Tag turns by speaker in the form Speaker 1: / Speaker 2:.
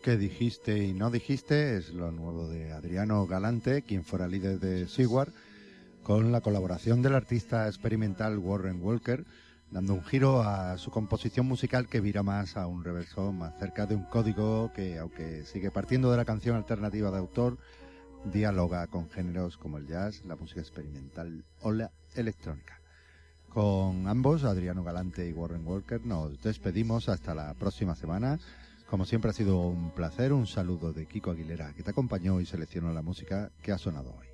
Speaker 1: ¿Qué dijiste y no dijiste? Es lo nuevo de Adriano Galante, quien fuera líder de Sigward, con la colaboración del artista experimental Warren Walker, dando un giro a su composición musical que vira más a un reverso más cerca de un código que, aunque sigue partiendo de la canción alternativa de autor, dialoga con géneros como el jazz, la música experimental o la electrónica. Con ambos, Adriano Galante y Warren Walker, nos despedimos hasta la próxima semana. Como siempre ha sido un placer, un saludo de Kiko Aguilera, que te acompañó y seleccionó la música que ha sonado hoy.